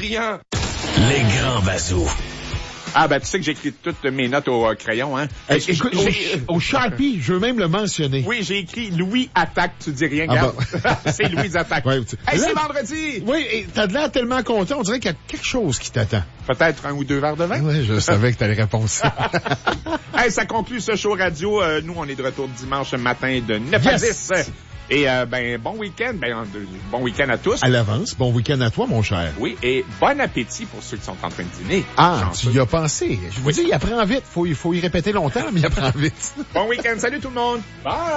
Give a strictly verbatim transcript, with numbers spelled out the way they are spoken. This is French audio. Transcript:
brillant. Les grands vasos. Ah, ben, tu sais que j'écris toutes mes notes au euh, crayon, hein? Hey, écoute, au, au Sharpie, je veux même le mentionner. Oui, j'ai écrit Louis attaque, tu dis rien, ah regarde. bon. C'est Louis attaque. Ouais, tu... Hey, là, c'est vendredi! Oui, et t'as de l'air tellement content, on dirait qu'il y a quelque chose qui t'attend. Peut-être un ou deux verres de vin? Oui, je savais que t'allais répondre ça. Hey, ça conclut ce show radio. Euh, nous, on est de retour dimanche matin de neuf yes. à dix. Et euh, ben bon week-end, ben euh, bon week-end à tous. À l'avance, bon week-end à toi, mon cher. Oui, et bon appétit pour ceux qui sont en train de dîner. Ah, Chanceux. tu y as pensé. Je vous dis, il apprend vite. Faut, il faut y répéter longtemps, mais il apprend vite. Bon week-end, salut tout le monde. Bye!